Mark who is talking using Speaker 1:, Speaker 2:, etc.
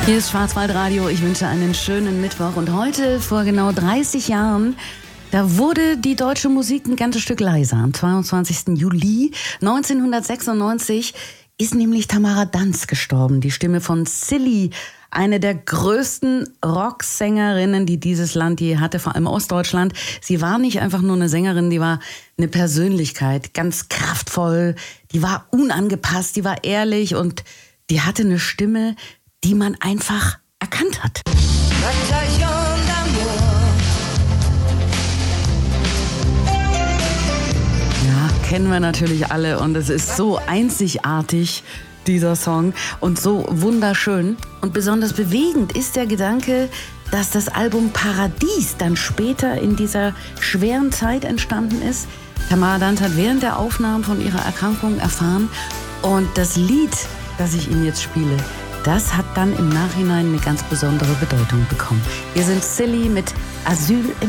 Speaker 1: Hier ist Schwarzwaldradio. Ich wünsche einen schönen Mittwoch. Und heute, vor genau 30 Jahren, da wurde die deutsche Musik ein ganzes Stück leiser. Am 22. Juli 1996 ist nämlich Tamara Danz gestorben. Die Stimme von Silly, eine der größten Rocksängerinnen, die dieses Land je hatte, vor allem Ostdeutschland. Sie war nicht einfach nur eine Sängerin, die war eine Persönlichkeit, ganz kraftvoll. Die war unangepasst, die war ehrlich und die hatte eine Stimme, die man einfach erkannt hat. Ja, kennen wir natürlich alle und es ist so einzigartig, dieser Song, und so wunderschön. Und besonders bewegend ist der Gedanke, dass das Album Paradies dann später in dieser schweren Zeit entstanden ist. Tamara Danz hat während der Aufnahmen von ihrer Erkrankung erfahren und das Lied, das ich Ihnen jetzt spiele, das hat dann im Nachhinein eine ganz besondere Bedeutung bekommen. Wir sind Silly mit Asyl im